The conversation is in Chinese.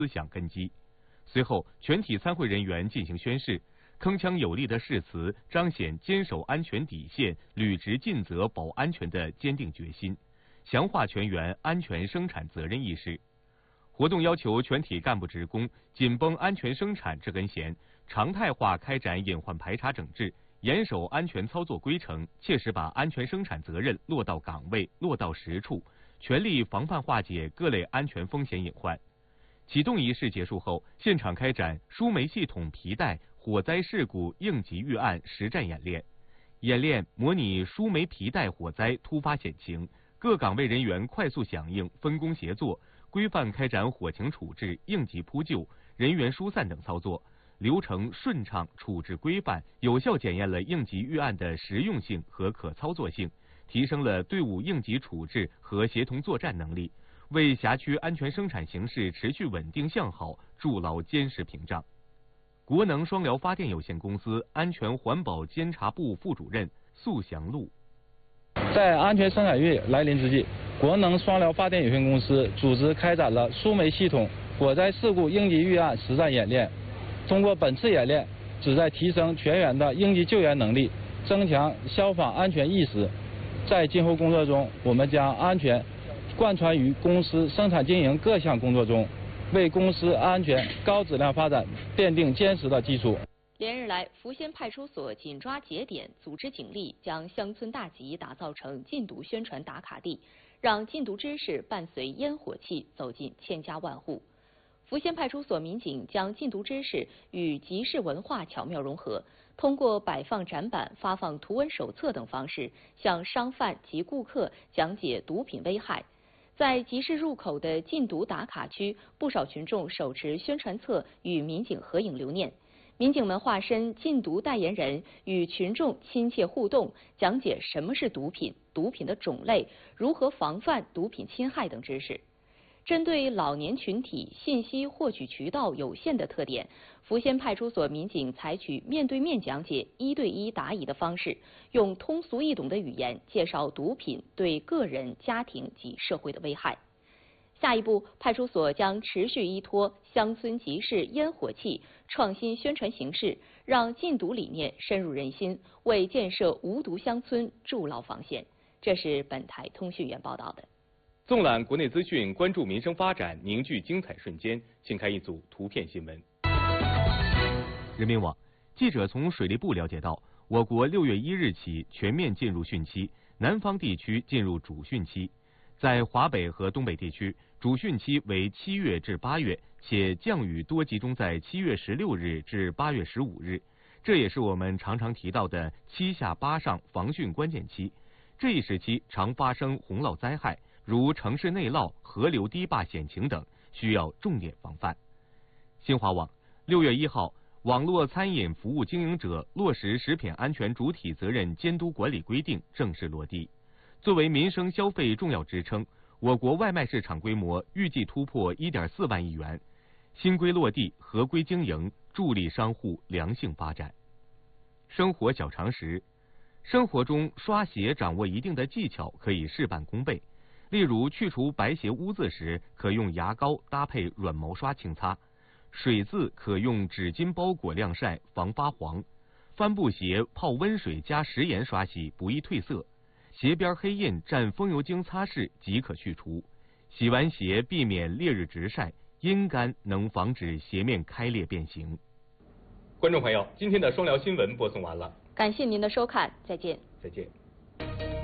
思想根基。随后，全体参会人员进行宣誓，铿锵有力的誓词彰显坚守安全底线、履职尽责保安全的坚定决心，强化全员安全生产责任意识。活动要求全体干部职工紧绷安全生产这根弦，常态化开展隐患排查整治，严守安全操作规程，切实把安全生产责任落到岗位、落到实处，全力防范化解各类安全风险隐患。启动仪式结束后，现场开展输煤系统皮带火灾事故应急预案实战演练。演练模拟输煤皮带火灾突发险情，各岗位人员快速响应、分工协作，规范开展火情处置、应急扑救、人员疏散等操作，流程顺畅、处置规范，有效检验了应急预案的实用性和可操作性，提升了队伍应急处置和协同作战能力，为辖区安全生产形势持续稳定向好筑牢坚实屏障。国能双辽发电有限公司安全环保监察部副主任宿祥路。 在安全生产月来临之际，国能双辽发电有限公司组织开展了输煤系统火灾事故应急预案实战演练。通过本次演练，旨在提升全员的应急救援能力，增强消防安全意识。在今后工作中，我们将安全贯穿于公司生产经营各项工作中，为公司安全高质量发展奠定坚实的基础。 连日来，福仙派出所紧抓节点，组织警力，将乡村大集打造成禁毒宣传打卡地，让禁毒知识伴随烟火气走进千家万户。福仙派出所民警将禁毒知识与集市文化巧妙融合，通过摆放展板、发放图文手册等方式，向商贩及顾客讲解毒品危害。在集市入口的禁毒打卡区，不少群众手持宣传册与民警合影留念。民警们化身禁毒代言人，与群众亲切互动，讲解什么是毒品、毒品的种类、如何防范毒品侵害等知识。针对老年群体信息获取渠道有限的特点，福仙派出所民警采取面对面讲解、1对1答疑的方式，用通俗易懂的语言介绍毒品对个人、家庭及社会的危害。下一步，派出所将持续依托乡村集市烟火气创新宣传形式，让禁毒理念深入人心，为建设无毒乡村筑牢防线。这是本台通讯员报道的。 纵览国内资讯，关注民生发展，凝聚精彩瞬间，请看一组图片新闻。人民网记者从水利部了解到，我国6月1日起全面进入汛期，南方地区进入主汛期。在华北和东北地区，主汛期为7月至8月，且降雨多集中在7月16日至8月15日，这也是我们常常提到的7下8上防汛关键期。这一时期常发生洪涝灾害，如城市内涝、河流堤坝险情等，需要重点防范。新华网6月1号，网络餐饮服务经营者落实食品安全主体责任监督管理规定正式落地。作为民生消费重要支撑，我国外卖市场规模预计突破1.4万亿元。新规落地，合规经营，助力商户良性发展。生活小常识，生活中刷鞋掌握一定的技巧，可以事半功倍。例如，去除白鞋污渍时，可用牙膏搭配软毛刷轻擦；水渍可用纸巾包裹晾晒，防发黄；帆布鞋泡温水加食盐刷洗，不易褪色；鞋边黑印蘸风油精擦拭即可去除。洗完鞋避免烈日直晒，阴干能防止鞋面开裂变形。观众朋友，今天的双聊新闻播送完了， 感谢您的收看，再见。 再见。